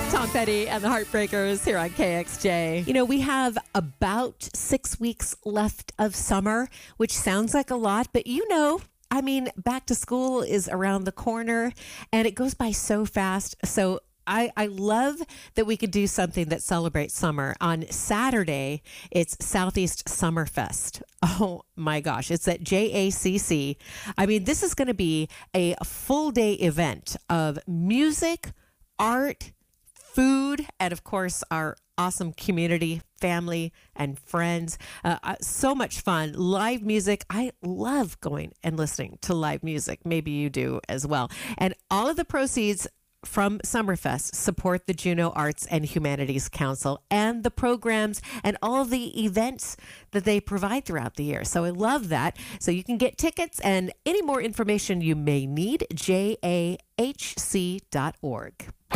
Tom Petty and the Heartbreakers here on KXJ. You know, we have about 6 weeks left of summer, which sounds like a lot, but back to school is around the corner and it goes by so fast. So I love that we could do something that celebrates summer. On Saturday, it's Southeast Summerfest. Oh my gosh, it's at JACC. This is going to be a full day event of music, art, food, and of course, our awesome community, family, and friends. So much fun. Live music. I love going and listening to live music. Maybe you do as well. And all of the proceeds from Summerfest support the Juneau Arts and Humanities Council and the programs and all of the events that they provide throughout the year. So I love that. So you can get tickets and any more information you may need, jahc.org.